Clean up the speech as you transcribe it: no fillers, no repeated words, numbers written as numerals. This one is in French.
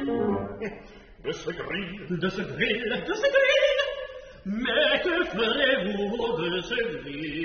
De ce grill, de ce grill, de ce grill. Mais que ferez-vous de ce grill?